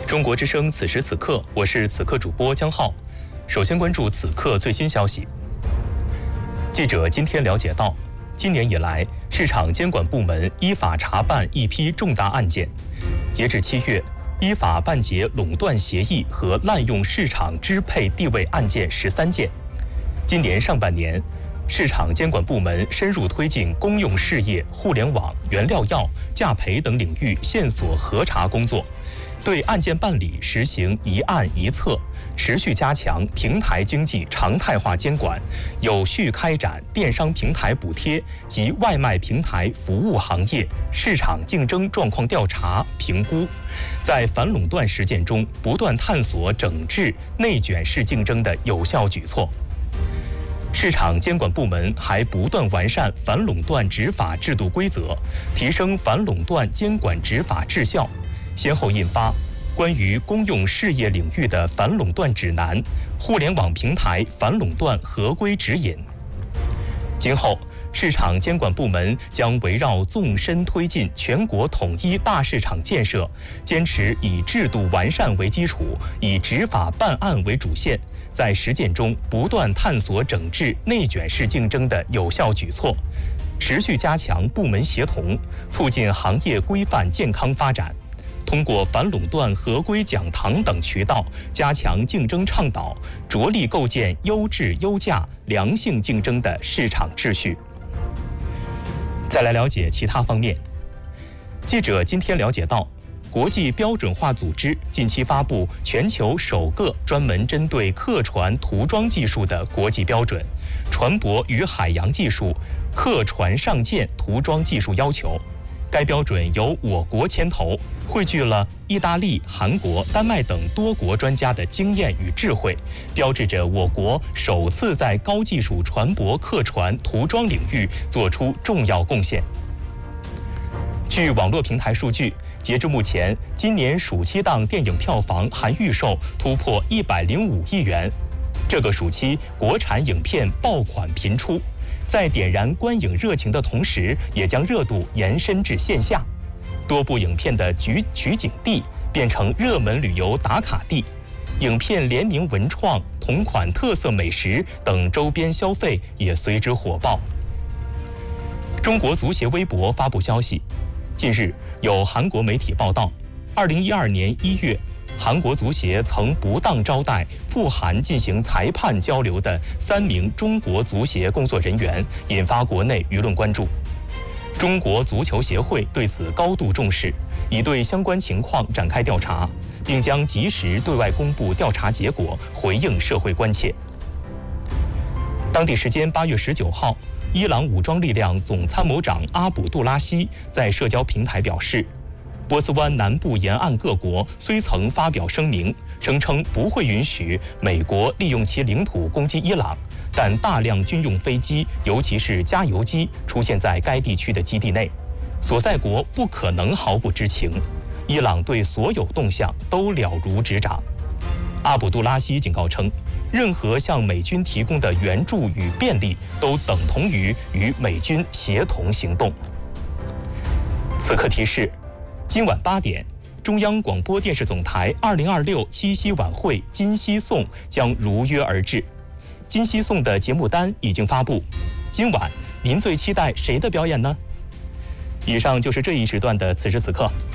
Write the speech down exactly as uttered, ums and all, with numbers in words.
中国之声此时此刻，我是此刻主播江浩。首先关注此刻最新消息。记者今天了解到，今年以来，市场监管部门依法查办一批重大案件。截至七月，依法办结垄断协议和滥用市场支配地位案件十三件。今年上半年，市场监管部门深入推进公用事业、互联网、原料药、价赔等领域线索核查工作，对案件办理实行一案一策，持续加强平台经济常态化监管，有序开展电商平台补贴及外卖平台服务行业市场竞争状况调查评估，在反垄断实践中不断探索整治内卷式竞争的有效举措。市场监管部门还不断完善反垄断执法制度规则，提升反垄断监管执法质效，先后印发关于公用事业领域的反垄断指南、互联网平台反垄断合规指引。今后，市场监管部门将围绕纵深推进全国统一大市场建设，坚持以制度完善为基础，以执法办案为主线，在实践中不断探索整治内卷式竞争的有效举措，持续加强部门协同，促进行业规范健康发展。通过反垄断合规讲堂等渠道，加强竞争倡导，着力构建优质优价、良性竞争的市场秩序。再来了解其他方面。记者今天了解到，国际标准化组织近期发布全球首个专门针对客船涂装技术的国际标准——船舶与海洋技术客船上舰涂装技术要求。该标准由我国牵头，汇聚了意大利、韩国、丹麦等多国专家的经验与智慧，标志着我国首次在高技术船舶客船涂装领域做出重要贡献。据网络平台数据，截至目前，今年暑期档电影票房含预售突破一百零五亿元。这个暑期，国产影片爆款频出，在点燃观影热情的同时，也将热度延伸至线下。多部影片的取取景地变成热门旅游打卡地，影片联名文创、同款特色美食等周边消费也随之火爆。中国足协微博发布消息，近日有韩国媒体报道，二零一二年一月，韩国足协曾不当招待赴韩进行裁判交流的三名中国足协工作人员，引发国内舆论关注。中国足球协会对此高度重视，已对相关情况展开调查，并将及时对外公布调查结果，回应社会关切。当地时间八月十九号，伊朗武装力量总参谋长阿卜杜拉希在社交平台表示，波斯湾南部沿岸各国虽曾发表声明，声称不会允许美国利用其领土攻击伊朗，但大量军用飞机，尤其是加油机，出现在该地区的基地内，所在国不可能毫不知情。伊朗对所有动向都了如指掌。阿卜杜拉希警告称，任何向美军提供的援助与便利都等同于与美军协同行动。此刻提示，今晚八点，中央广播电视总台二零二六七夕晚会金夕颂将如约而至。金夕颂的节目单已经发布，今晚您最期待谁的表演呢？以上就是这一时段的此时此刻，